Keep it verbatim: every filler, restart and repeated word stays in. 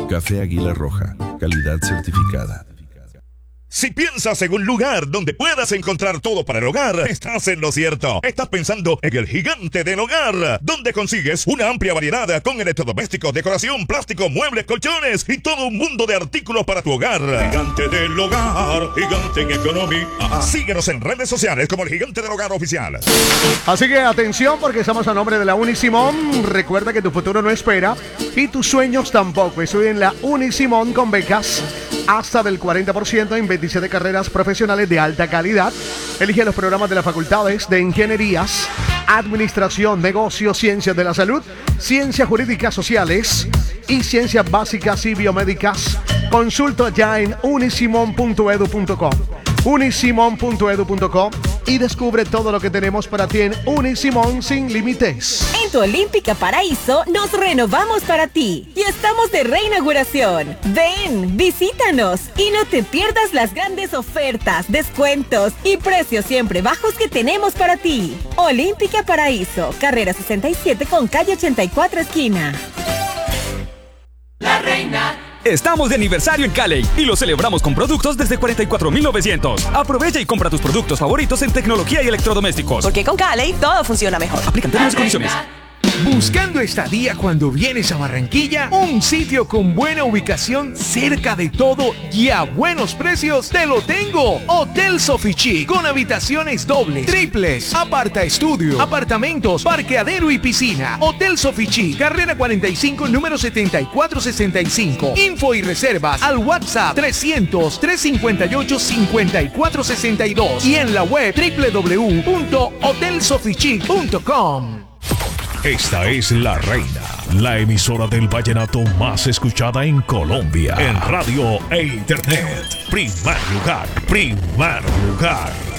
Café Águila Roja, calidad certificada. Si piensas en un lugar donde puedas encontrar todo para el hogar, estás en lo cierto. Estás pensando en el Gigante del Hogar, donde consigues una amplia variedad con electrodomésticos, decoración, plástico, muebles, colchones y todo un mundo de artículos para tu hogar. Gigante del Hogar, Gigante en economía. Síguenos en redes sociales como el Gigante del Hogar Oficial. Así que atención, porque estamos a nombre de la Unisimón. Recuerda que tu futuro no espera y tus sueños tampoco. Estoy en la Unisimón con becas hasta del cuarenta por ciento en veintisiete carreras profesionales de alta calidad. Elige los programas de las facultades de ingenierías, administración, negocios, ciencias de la salud, ciencias jurídicas sociales y ciencias básicas y biomédicas. Consulta ya en unisimon punto edu punto com. unisimon punto edu punto com y descubre todo lo que tenemos para ti en Unisimón sin límites. En tu Olímpica Paraíso nos renovamos para ti y estamos de reinauguración. Ven, visítanos y no te pierdas las grandes ofertas, descuentos y precios siempre bajos que tenemos para ti. Olímpica Paraíso, carrera sesenta y siete con calle ochenta y cuatro esquina. La Reina. Estamos de aniversario en Cali y lo celebramos con productos desde cuarenta y cuatro mil novecientos. Aprovecha y compra tus productos favoritos en tecnología y electrodomésticos. Porque con Cali todo funciona mejor. Aplican términos y condiciones. Buscando estadía cuando vienes a Barranquilla, un sitio con buena ubicación cerca de todo y a buenos precios, te lo tengo. Hotel Sofichic, con habitaciones dobles, triples, aparta estudio, apartamentos, parqueadero y piscina. Hotel Sofichic, carrera cuarenta y cinco, número setenta y cuatro sesenta y cinco. Info y reservas al WhatsApp trescientos, trescientos cincuenta y ocho, cincuenta y cuatro sesenta y dos y en la web doble u doble u doble u punto hotel sofichic punto com. Esta es La Reina, la emisora del vallenato más escuchada en Colombia, en radio e internet. Primer lugar, primer lugar.